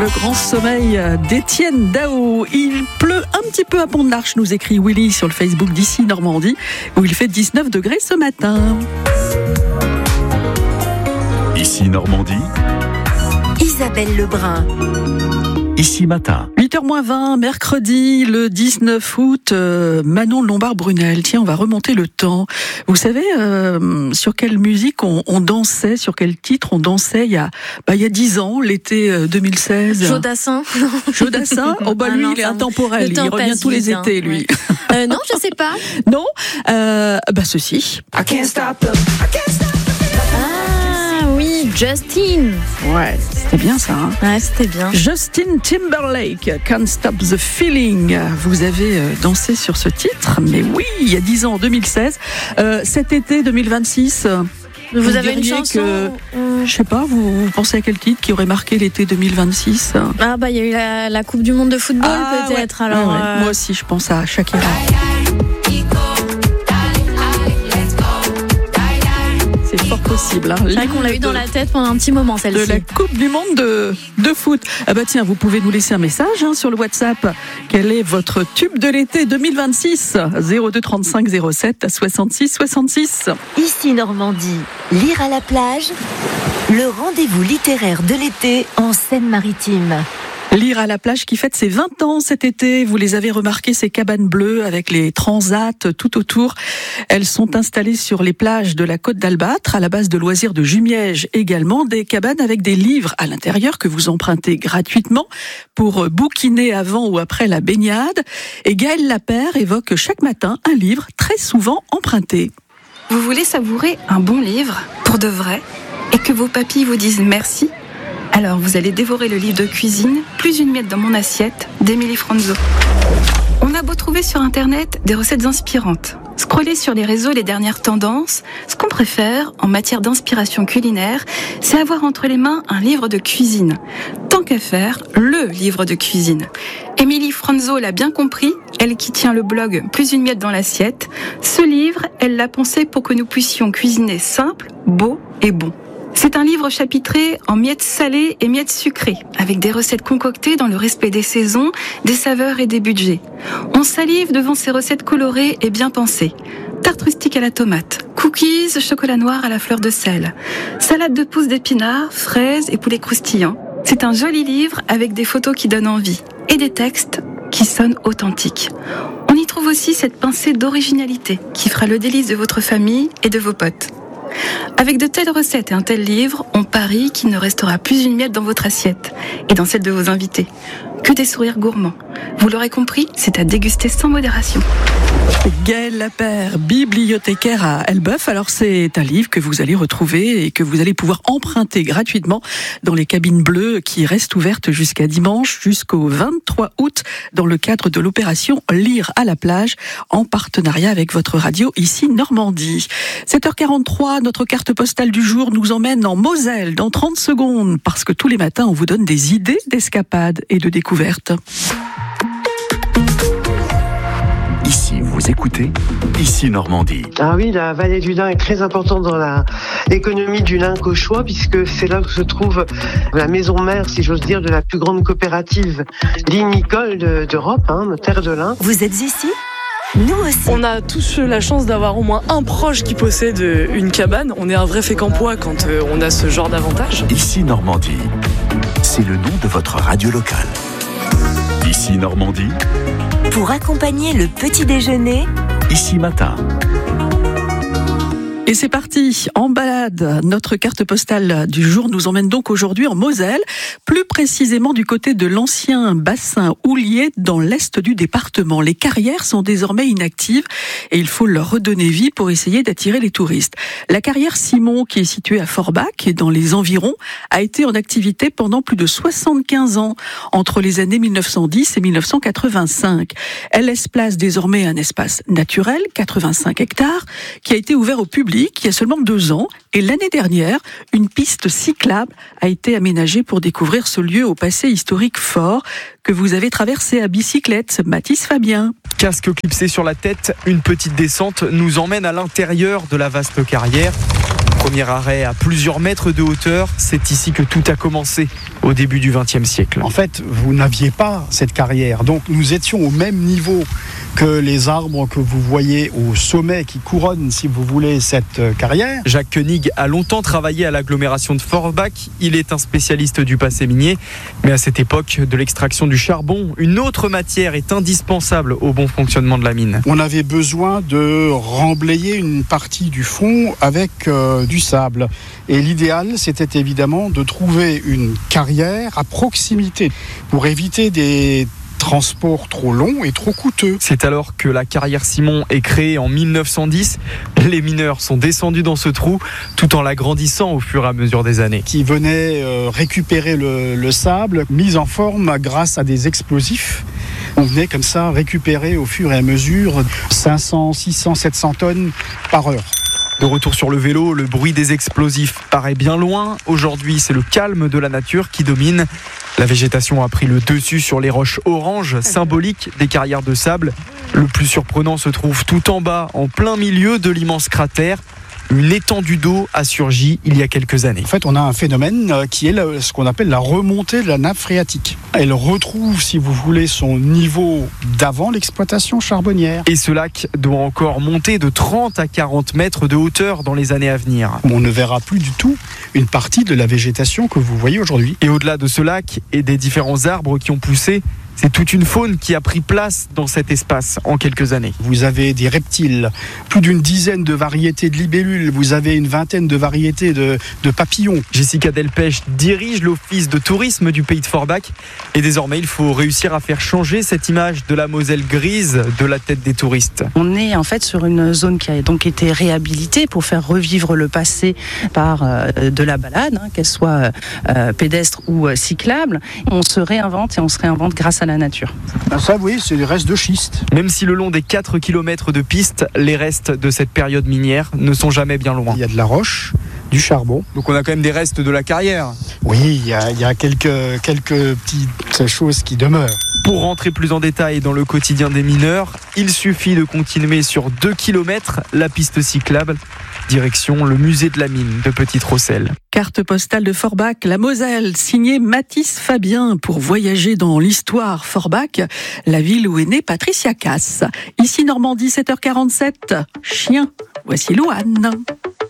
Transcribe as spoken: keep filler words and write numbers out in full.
Le grand sommeil d'Étienne Dao. Il pleut un petit peu à Pont-de-l'Arche, nous écrit Willy sur le Facebook d'Ici Normandie, où il fait dix-neuf degrés ce matin. Ici Normandie, Isabelle Lebrun. Ici Matin. huit heures moins vingt, mercredi, le dix-neuf août, euh, Manon Lombard-Brunel. Tiens, on va remonter le temps. Vous savez euh, sur quelle musique on, on dansait, sur quel titre on dansait il y a, bah, il y a dix ans, l'été euh, deux mille seize. Jodassin. Jodassin. Oh bah lui, ah non, il est intemporel. Il revient tous les étés, lui. Ouais. Euh, non, je sais pas. Non, euh, bah ceci. I can't stop them. I can't stop them. Ah oui, Justin. Ouais, c'était bien ça. Hein. Ouais, c'était bien. Justin Timberlake, Can't Stop the Feeling. Vous avez euh, dansé sur ce titre, mais oui, il y a dix ans, en deux mille seize. Euh, cet été deux mille vingt-six. Vous, vous avez une que, chanson euh... Je sais pas, vous, vous pensez à quel titre qui aurait marqué l'été deux mille vingt-six? Ah bah il y a eu la, la Coupe du Monde de football ah, peut-être. Ouais. Alors ouais, ouais. Euh... Moi aussi, je pense à Shakira. C'est fort possible. Hein. C'est vrai qu'on l'a eu dans la tête pendant un petit moment, celle-ci. De la Coupe du Monde de, de foot. Ah bah tiens, vous pouvez nous laisser un message hein, sur le WhatsApp. Quel est votre tube de l'été deux mille vingt-six? zéro deux trente-cinq zéro sept soixante-six soixante-six. Ici Normandie, lire à la plage, le rendez-vous littéraire de l'été en Seine-Maritime. Lire à la plage qui fête ses vingt ans cet été. Vous les avez remarquées, ces cabanes bleues avec les transats tout autour. Elles sont installées sur les plages de la Côte d'Albâtre, à la base de loisirs de Jumièges également. Des cabanes avec des livres à l'intérieur que vous empruntez gratuitement pour bouquiner avant ou après la baignade. Et Gaël Lapère évoque chaque matin un livre très souvent emprunté. Vous voulez savourer un bon livre, pour de vrai, et que vos papilles vous disent merci ? Alors vous allez dévorer le livre de cuisine, Plus une miette dans mon assiette, d'Émilie Franzo. On a beau trouver sur internet des recettes inspirantes, scroller sur les réseaux les dernières tendances, ce qu'on préfère en matière d'inspiration culinaire, c'est avoir entre les mains un livre de cuisine. Tant qu'à faire, le livre de cuisine. Émilie Franzo l'a bien compris, elle qui tient le blog Plus une miette dans l'assiette. Ce livre, elle l'a pensé pour que nous puissions cuisiner simple, beau et bon. C'est un livre chapitré en miettes salées et miettes sucrées, avec des recettes concoctées dans le respect des saisons, des saveurs et des budgets. On salive devant ces recettes colorées et bien pensées. Tarte rustique à la tomate, cookies, chocolat noir à la fleur de sel, salade de pousses d'épinards, fraises et poulet croustillant. C'est un joli livre avec des photos qui donnent envie et des textes qui sonnent authentiques. On y trouve aussi cette pincée d'originalité qui fera le délice de votre famille et de vos potes. Avec de telles recettes et un tel livre, on parie qu'il ne restera plus une miette dans votre assiette et dans celle de vos invités. Que des sourires gourmands. Vous l'aurez compris, c'est à déguster sans modération. Gaël Lapère, bibliothécaire à Elbeuf. Alors c'est un livre que vous allez retrouver et que vous allez pouvoir emprunter gratuitement dans les cabines bleues qui restent ouvertes jusqu'à dimanche, jusqu'au vingt-trois août, dans le cadre de l'opération Lire à la plage, en partenariat avec votre radio Ici Normandie. sept heures quarante-trois, notre carte postale du jour nous emmène en Moselle dans trente secondes, parce que tous les matins on vous donne des idées d'escapades et de découvertes. Ici, vous écoutez Ici Normandie. Ah oui, la vallée du Lin est très importante dans la l'économie du lin cauchois, puisque c'est là où se trouve la maison mère, si j'ose dire, de la plus grande coopérative lignicole de, d'Europe, hein, Terre de Lin. Vous êtes ici ? Nous aussi. On a tous la chance d'avoir au moins un proche qui possède une cabane. On est un vrai Fécampois quand on a ce genre d'avantage. Ici Normandie, c'est le nom de votre radio locale. Ici Normandie, pour accompagner le petit déjeuner, Ici Matin. Et c'est parti, en balade. Notre carte postale du jour nous emmène donc aujourd'hui en Moselle, plus précisément du côté de l'ancien bassin houlier dans l'est du département. Les carrières sont désormais inactives et il faut leur redonner vie pour essayer d'attirer les touristes. La carrière Simon, qui est située à Forbach et dans les environs, a été en activité pendant plus de soixante-quinze ans, entre les années mille neuf cent dix et mille neuf cent quatre-vingt-cinq. Elle laisse place désormais à un espace naturel, quatre-vingt-cinq hectares, qui a été ouvert au public il y a seulement deux ans. Et l'année dernière, une piste cyclable a été aménagée pour découvrir ce lieu au passé historique fort que vous avez traversé à bicyclette. Mathis Fabien. Casque clipsé sur la tête, une petite descente nous emmène à l'intérieur de la vaste carrière. premier arrêt à plusieurs mètres de hauteur, c'est ici que tout a commencé au début du vingtième siècle. En fait, vous n'aviez pas cette carrière, donc nous étions au même niveau que les arbres que vous voyez au sommet qui couronnent, si vous voulez, cette carrière. Jacques Koenig a longtemps travaillé à l'agglomération de Forbach. Il est un spécialiste du passé minier. Mais à cette époque de l'extraction du charbon, une autre matière est indispensable au bon fonctionnement de la mine. On avait besoin de remblayer une partie du fond avec euh, du sable. Et l'idéal, c'était évidemment de trouver une carrière à proximité pour éviter des transport trop long et trop coûteux. C'est alors que la carrière Simon est créée en mille neuf cent dix. Les mineurs sont descendus dans ce trou tout en l'agrandissant au fur et à mesure des années. Qui venaient euh, récupérer le, le sable mis en forme grâce à des explosifs. On venait comme ça récupérer au fur et à mesure cinq cents, six cents, sept cents tonnes par heure. De retour sur le vélo, le bruit des explosifs paraît bien loin. Aujourd'hui, c'est le calme de la nature qui domine. La végétation a pris le dessus sur les roches oranges, symboliques des carrières de sable. Le plus surprenant se trouve tout en bas, en plein milieu de l'immense cratère. Une étendue d'eau a surgi il y a quelques années. En fait, on a un phénomène qui est ce qu'on appelle la remontée de la nappe phréatique. Elle retrouve, si vous voulez, son niveau d'avant l'exploitation charbonnière. Et ce lac doit encore monter de trente à quarante mètres de hauteur dans les années à venir. On ne verra plus du tout une partie de la végétation que vous voyez aujourd'hui. Et au-delà de ce lac et des différents arbres qui ont poussé, c'est toute une faune qui a pris place dans cet espace en quelques années. Vous avez des reptiles, plus d'une dizaine de variétés de libellules, vous avez une vingtaine de variétés de, de papillons. Jessica Delpech dirige l'office de tourisme du pays de Forbach et désormais il faut réussir à faire changer cette image de la Moselle grise de la tête des touristes. On est en fait sur une zone qui a donc été réhabilitée pour faire revivre le passé par euh, de la balade, hein, qu'elle soit euh, pédestre ou euh, cyclable. On se réinvente et on se réinvente grâce à la nature. Ça, oui, c'est les restes de schiste. Même si le long des quatre kilomètres de piste, les restes de cette période minière ne sont jamais bien loin. Il y a de la roche, du charbon. Donc on a quand même des restes de la carrière. Oui, il y a, il y a quelques, quelques petites choses qui demeurent. Pour rentrer plus en détail dans le quotidien des mineurs, il suffit de continuer sur deux kilomètres la piste cyclable, direction le musée de la mine de Petite-Rosselle. Carte postale de Forbach, la Moselle, signée Mathis Fabien pour voyager dans l'histoire Forbach, la ville où est née Patricia Cass. Ici Normandie, sept heures quarante-sept, chien, voici Louane.